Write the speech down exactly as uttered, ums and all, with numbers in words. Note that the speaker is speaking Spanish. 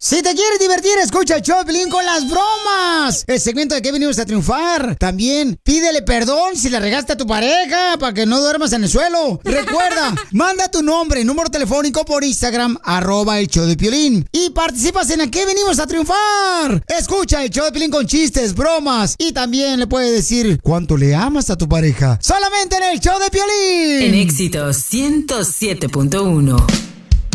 Si te quieres divertir, escucha el show de Piolín con las bromas. El segmento de que venimos a triunfar. También pídele perdón si le regaste a tu pareja para que no duermas en el suelo. Recuerda, manda tu nombre, número telefónico por Instagram, arroba el show de Piolín. Y participas en el que venimos a triunfar. Escucha el show de Piolín con chistes, bromas. Y también le puedes decir cuánto le amas a tu pareja. Solamente en el show de Piolín. En Éxitos ciento siete punto uno.